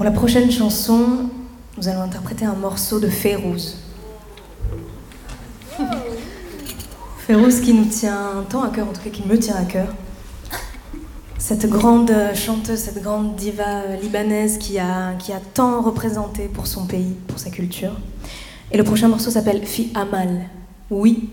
Pour la prochaine chanson, nous allons interpréter un morceau de Fayrouz. Fayrouz qui nous tient tant à cœur, en tout cas qui me tient à cœur. Cette grande chanteuse, cette grande diva libanaise qui a tant représenté pour son pays, pour sa culture. Et le prochain morceau s'appelle Fi Amal. Oui.